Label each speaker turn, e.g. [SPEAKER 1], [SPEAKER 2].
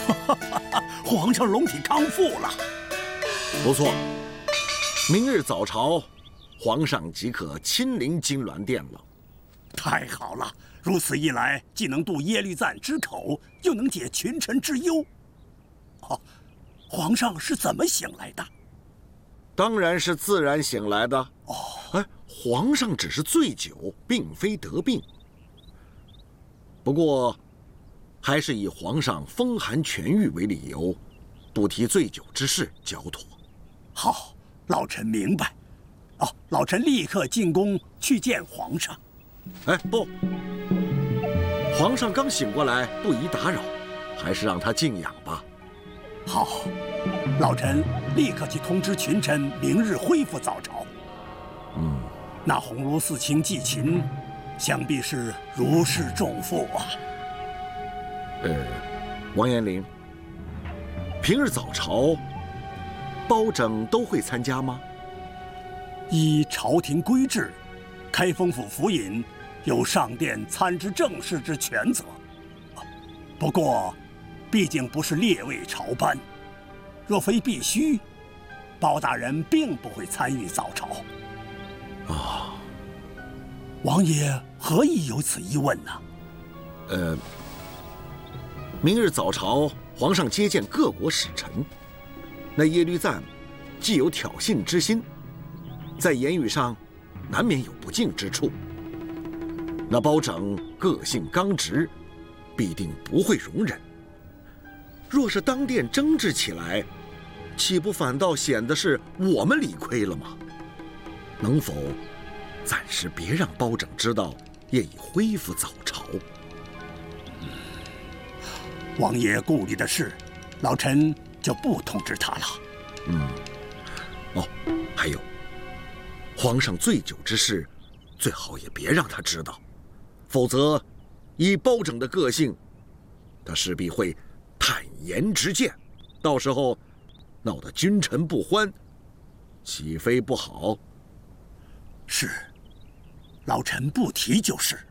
[SPEAKER 1] 皇上龙体康复了。
[SPEAKER 2] 不错，明日早朝，皇上即可亲临金銮殿了。
[SPEAKER 1] 太好了！如此一来，既能渡耶律赞之口，又能解群臣之忧。哦，皇上是怎么醒来的？
[SPEAKER 2] 当然是自然醒来的。
[SPEAKER 1] 哦，
[SPEAKER 2] 哎，皇上只是醉酒，并非得病。不过，还是以皇上风寒痊愈为理由，不提醉酒之事，较妥。
[SPEAKER 1] 好，老臣明白。哦，老臣立刻进宫去见皇上。
[SPEAKER 2] 哎，不，皇上刚醒过来，不宜打扰，还是让他静养吧。
[SPEAKER 1] 好，老臣立刻去通知群臣，明日恢复早朝。那鸿胪寺卿季芹，想必是如释重负啊。
[SPEAKER 2] 王延龄，平日早朝，包拯都会参加吗？
[SPEAKER 1] 依朝廷规制，开封府府尹有上殿参知政事之权责。不过，毕竟不是列位朝班，若非必须，包大人并不会参与早朝。
[SPEAKER 2] 啊，
[SPEAKER 1] 王爷何以有此一问呢？
[SPEAKER 2] 明日早朝，皇上接见各国使臣，那耶律赞既有挑衅之心，在言语上难免有不敬之处。那包拯个性刚直，必定不会容忍。若是当殿争执起来，岂不反倒显得是我们理亏了吗？能否暂时别让包拯知道，业已恢复早朝？
[SPEAKER 1] 王爷顾虑的事，老臣就不通知他了。
[SPEAKER 2] 哦，还有，皇上醉酒之事，最好也别让他知道，否则，以包拯的个性，他势必会坦言直谏，到时候闹得君臣不欢，岂非不好？
[SPEAKER 1] 是，老臣不提就是。